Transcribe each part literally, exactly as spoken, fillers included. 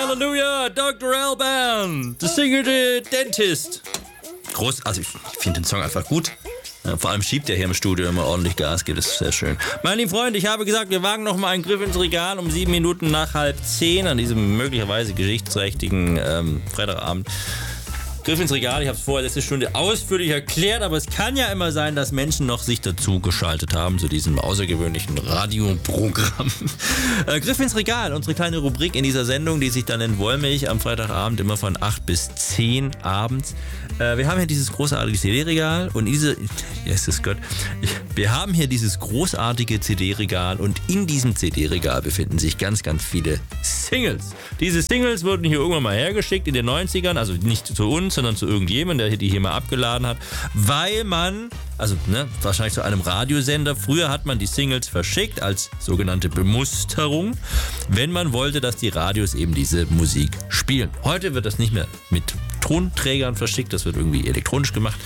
Hallelujah, Doktor Alban, The Single Dentist. Groß, also ich finde den Song einfach gut. Ja, vor allem schiebt er hier im Studio immer ordentlich Gas, geht, das ist sehr schön. Meine lieben Freunde, ich habe gesagt, wir wagen noch mal einen Griff ins Regal um sieben Minuten nach halb zehn an diesem möglicherweise geschichtsträchtigen ähm, Freitagabend. Griff ins Regal, ich habe es vorher letzte Stunde ausführlich erklärt, aber es kann ja immer sein, dass Menschen noch sich dazu geschaltet haben zu diesem außergewöhnlichen Radioprogramm. Äh, Griff ins Regal, unsere kleine Rubrik in dieser Sendung, die sich dann nennt Wollmilch am Freitagabend, immer von acht bis zehn abends. Äh, wir haben hier dieses großartige C D-Regal und diese, Jesus Gott, wir haben hier dieses großartige C D-Regal und in diesem C D-Regal befinden sich ganz, ganz viele Singles. Diese Singles wurden hier irgendwann mal hergeschickt in den neunzigern, also nicht zu uns, sondern zu irgendjemandem, der die hier mal abgeladen hat, weil man, also ne, wahrscheinlich zu einem Radiosender, früher hat man die Singles verschickt als sogenannte Bemusterung, wenn man wollte, dass die Radios eben diese Musik spielen. Heute wird das nicht mehr mit Tonträgern verschickt, das wird irgendwie elektronisch gemacht,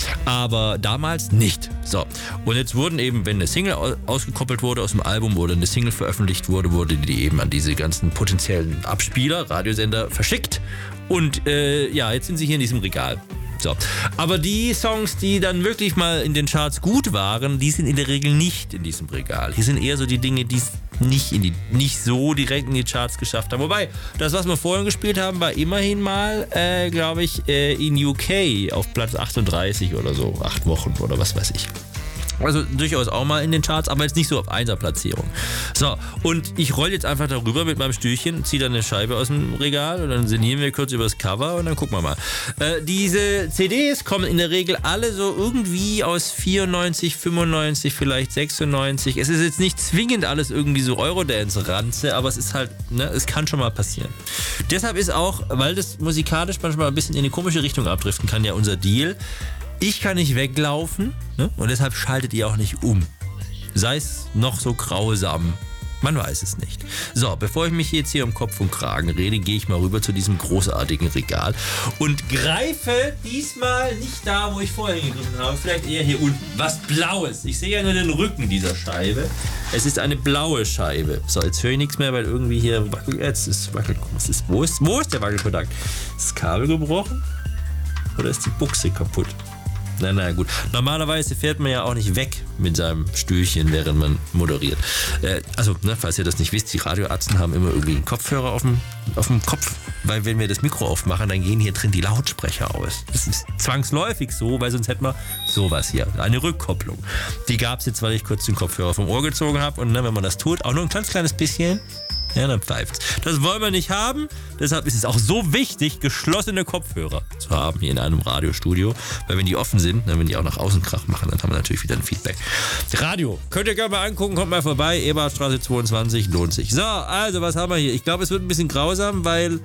aber damals nicht. So, und jetzt wurden eben, wenn eine Single ausgekoppelt wurde aus dem Album oder eine Single veröffentlicht wurde, wurde die eben an diese ganzen potenziellen Abspieler, Radiosender verschickt und äh, ja, jetzt sind sie hier in diesem Regal. So. Aber die Songs, die dann wirklich mal in den Charts gut waren, die sind in der Regel nicht in diesem Regal. Hier sind eher so die Dinge, die es nicht, in die, nicht so direkt in die Charts geschafft haben. Wobei, das, was wir vorhin gespielt haben, war immerhin mal, äh, glaube ich, äh, in U K auf Platz achtunddreißig oder so. Acht Wochen oder was weiß ich. Also durchaus auch mal in den Charts, aber jetzt nicht so auf Einser-Platzierung. So, und ich roll jetzt einfach darüber mit meinem Stühlchen, ziehe dann eine Scheibe aus dem Regal und dann sinnieren wir kurz über das Cover und dann gucken wir mal. Äh, diese C Ds kommen in der Regel alle so irgendwie aus vierundneunzig, fünfundneunzig, vielleicht sechsundneunzig. Es ist jetzt nicht zwingend alles irgendwie so Eurodance-Ranze, aber es ist halt, ne, es kann schon mal passieren. Deshalb ist auch, weil das musikalisch manchmal ein bisschen in eine komische Richtung abdriften kann, ja unser Deal, ich kann nicht weglaufen, ne? Und deshalb schaltet ihr auch nicht um. Sei es noch so grausam, man weiß es nicht. So, bevor ich mich jetzt hier um Kopf und Kragen rede, gehe ich mal rüber zu diesem großartigen Regal und greife diesmal nicht da, wo ich vorher hingegriffen habe, vielleicht eher hier unten. Was Blaues. Ich sehe ja nur den Rücken dieser Scheibe. Es ist eine blaue Scheibe. So, jetzt höre ich nichts mehr, weil irgendwie hier wackelt. Jetzt ist wackelt. Was ist, wo, ist, wo ist der Wackelkontakt? Ist das Kabel gebrochen? Oder ist die Buchse kaputt? Na, na gut. Normalerweise fährt man ja auch nicht weg mit seinem Stühlchen, während man moderiert. Äh, also, ne, falls ihr das nicht wisst, die Radioarzten haben immer irgendwie einen Kopfhörer auf dem, auf dem Kopf, weil wenn wir das Mikro aufmachen, dann gehen hier drin die Lautsprecher aus. Das ist zwangsläufig so, weil sonst hätten wir sowas hier, eine Rückkopplung. Die gab es jetzt, weil ich kurz den Kopfhörer vom Ohr gezogen habe und ne, wenn man das tut, auch nur ein ganz kleines bisschen, ja, dann pfeift's. Das wollen wir nicht haben, deshalb ist es auch so wichtig, geschlossene Kopfhörer zu haben hier in einem Radiostudio, weil wenn die offen sind, wenn die auch nach außen Krach machen, dann haben wir natürlich wieder ein Feedback. Radio, könnt ihr gerne mal angucken, kommt mal vorbei, Eberhardstraße zweiundzwanzig, lohnt sich. So, also was haben wir hier? Ich glaube, es wird ein bisschen grausam, weil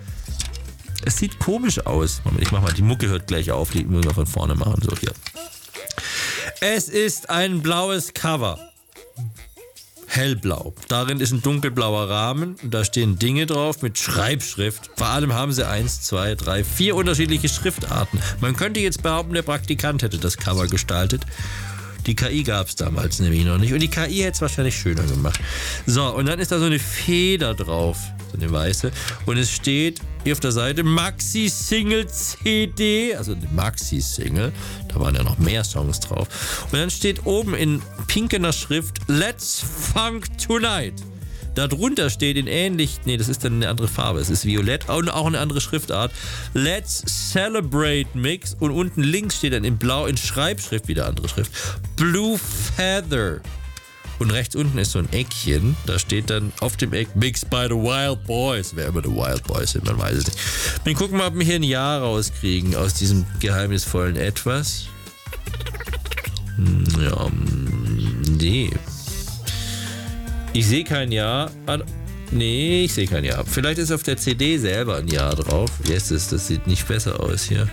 es sieht komisch aus. Moment, ich mach mal, die Mucke hört gleich auf, die müssen wir von vorne machen, so hier. Es ist ein blaues Cover. Hellblau. Darin ist ein dunkelblauer Rahmen und da stehen Dinge drauf mit Schreibschrift. Vor allem haben sie eins, zwei, drei, vier unterschiedliche Schriftarten. Man könnte jetzt behaupten, der Praktikant hätte das Cover gestaltet. Die K I gab es damals nämlich noch nicht und die K I hätte es wahrscheinlich schöner gemacht. So, und dann ist da so eine Feder drauf, so eine weiße, und es steht hier auf der Seite Maxi-Single-C D, also eine Maxi-Single, da waren ja noch mehr Songs drauf. Und dann steht oben in pinkener Schrift Let's Funk Tonight. Darunter steht in ähnlich, nee, das ist dann eine andere Farbe, es ist violett und auch eine andere Schriftart. Let's Celebrate Mix und unten links steht dann in blau in Schreibschrift, wieder andere Schrift, Blue Feather. Und rechts unten ist so ein Eckchen, da steht dann auf dem Eck Mixed by the Wild Boys. Wer immer die Wild Boys sind, man weiß es nicht. Wir gucken mal, ob wir hier ein Jahr rauskriegen aus diesem geheimnisvollen Etwas. Ja, nee. Ich sehe kein Jahr. Nee, ich sehe kein Jahr. Vielleicht ist auf der C D selber ein Jahr drauf. Yes, das sieht nicht besser aus hier.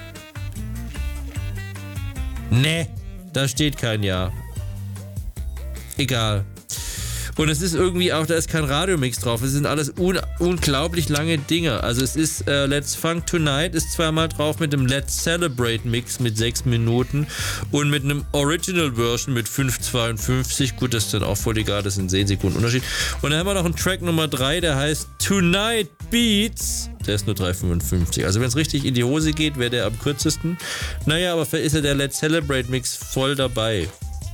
Nee, da steht kein Jahr. Egal. Und es ist irgendwie auch, da ist kein Radiomix drauf. Es sind alles un unglaublich lange Dinge. Also es ist äh, Let's Funk Tonight ist zweimal drauf mit dem Let's Celebrate Mix mit sechs Minuten und mit einem Original Version mit fünf zweiundfünfzig. Gut, das ist dann auch voll egal, das sind zehn Sekunden Unterschied. Und dann haben wir noch einen Track Nummer drei, der heißt Tonight Beats. Der ist nur drei fünfundfünfzig. Also wenn es richtig in die Hose geht, wäre der am kürzesten. Naja, aber vielleicht ist ja der Let's Celebrate Mix voll dabei.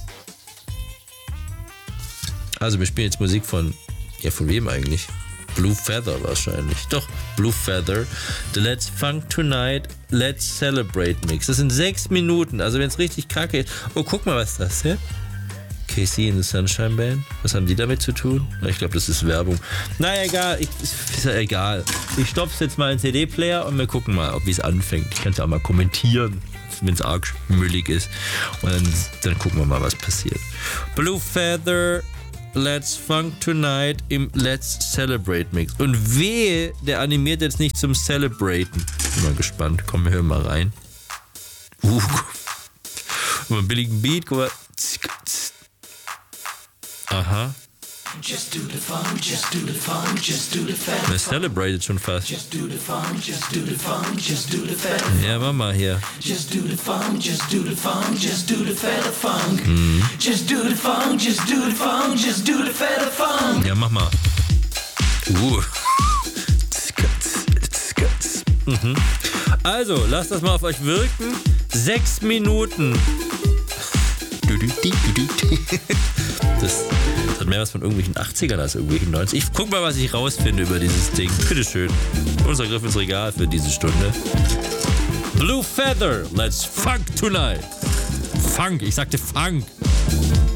Also wir spielen jetzt Musik von, ja von wem eigentlich? Blue Feather wahrscheinlich. Doch, Blue Feather. The Let's Funk Tonight, Let's Celebrate Mix. Das sind sechs Minuten, also wenn es richtig kacke ist. Oh, guck mal, was ist das hier? K C and the Sunshine Band. Was haben die damit zu tun? Ich glaube, das ist Werbung. Naja, egal. Ich, ist ja egal. Ich stopf's jetzt mal in den C D-Player und wir gucken mal, ob wie es anfängt. Ich kann es ja auch mal kommentieren, wenn es arg müllig ist. Und dann, dann gucken wir mal, was passiert. Blue Feather, Let's Funk Tonight im Let's Celebrate Mix. Und wehe, der animiert jetzt nicht zum Celebraten. Bin mal gespannt. Komm, wir hören mal rein. Uh, guck mal, einen billigen Beat. Guck mal. Aha. Just do the funk, just do the funk, just do the fat. Der celebrated schon fast. Just do the funk, just do the funk, just do the fat. Ja, mach mal hier. Just do the funk, just do the funk, just do the fat funk. Mhm. Just do the funk, just do the funk, just do the fat funk. Ja, mach mal. Uh. Mhm. Also, lasst das mal auf euch wirken. Sechs Minuten. Das, das hat mehr was von irgendwelchen achtzigern als irgendwelchen neunzig. Ich guck mal, was ich rausfinde über dieses Ding. Bitteschön. Unser Griff ins Regal für diese Stunde. Blue Feather, let's funk tonight. Funk, ich sagte Funk.